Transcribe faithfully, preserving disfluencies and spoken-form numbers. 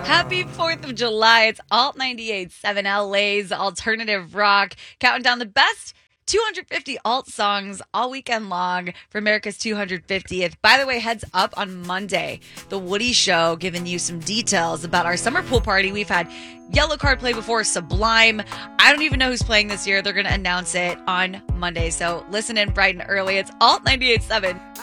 Happy fourth of July. It's Alt ninety-eight point seven L A's Alternative Rock, counting down the best two hundred fifty alt songs all weekend long for America's two hundred fiftieth. By the way, heads up on Monday, The Woody Show, giving you some details about our summer pool party. We've had Yellowcard play before, Sublime. I don't even know who's playing this year. They're going to announce it on Monday. So listen in bright and early. It's Alt ninety-eight point seven.